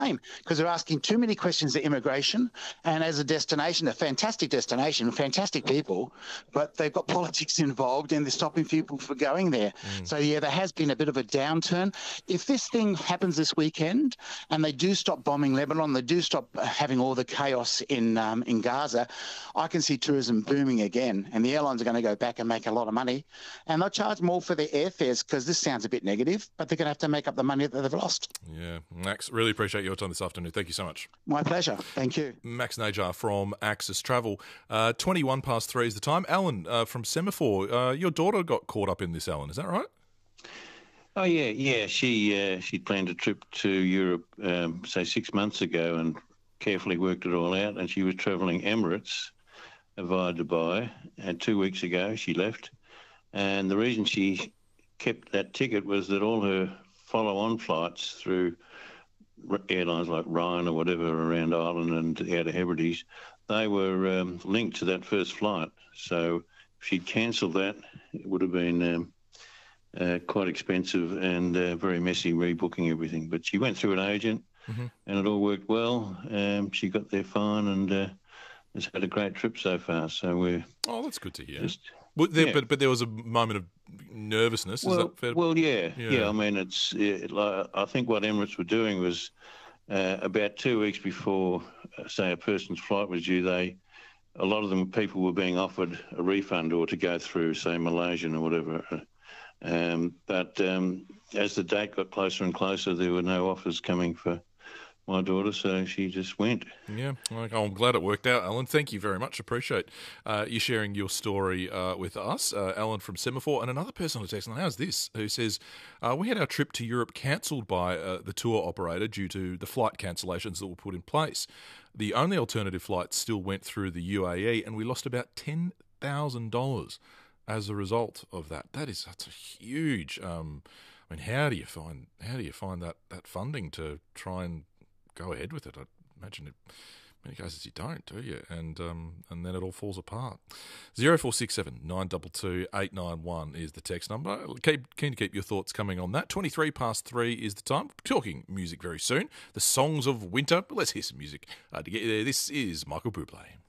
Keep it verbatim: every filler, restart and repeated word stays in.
because they're asking too many questions to immigration. And as a destination, a fantastic destination, fantastic people, but they've got politics involved and they're stopping people from going there. Mm. So, yeah, there has been a bit of a downturn. If this thing happens this weekend and they do stop bombing Lebanon, they do stop having all the chaos in um, in Gaza, I can see tourism booming again, and the airlines are going to go back and make a lot of money. And they'll charge more for their airfares because this sounds a bit negative, but they're going to have to make up the money that they've lost. Yeah, Max, really appreciate your time this afternoon. Thank you so much. My pleasure. Thank you. Max Najar from Axis Travel. Uh, twenty-one past three is the time. Alan uh, from Semaphore, uh, your daughter got caught up in this, Alan, is that right? Oh, yeah, yeah. She uh, she planned a trip to Europe, um, say, six months ago and carefully worked it all out. And she was travelling Emirates via Dubai. And two weeks ago, she left. And the reason she kept that ticket was that all her follow-on flights through airlines like Ryan or whatever around Ireland and the Outer Hebrides, they were um, linked to that first flight. So if she'd cancelled that, it would have been um, uh, quite expensive and uh, very messy rebooking everything. But she went through an agent mm-hmm. and it all worked well. Um, she got there fine and uh, has had a great trip so far. So we're oh, that's good to hear. Just, but, there, yeah. but but there was a moment of nervousness. Well, is that fair? Well, yeah, yeah, yeah. I mean, it's. It, like, I think what Emirates were doing was uh, about two weeks before, uh, say, a person's flight was due. They, a lot of them, people were being offered a refund or to go through, say, Malaysian or whatever. Um, but um, as the date got closer and closer, there were no offers coming for my daughter, so she just went. Yeah, okay. I'm glad it worked out, Alan. Thank you very much. Appreciate uh, you sharing your story uh, with us. Uh, Alan from Semaphore, and another person on the text line, how's this, who says, uh, we had our trip to Europe cancelled by uh, the tour operator due to the flight cancellations that were put in place. The only alternative flight still went through the U A E, and we lost about ten thousand dollars as a result of that. That is that's a huge... Um, I mean, how do you find how do you find that, that funding to try and go ahead with it? I imagine in many cases you don't, do you? And um, and then it all falls apart. Zero four six seven nine two two eight nine one is the text number. Keep, keen to keep your thoughts coming on that. Twenty-three past three is the time. Talking music very soon. The songs of winter. But let's hear some music uh, to get you there. This is Michael Bublé.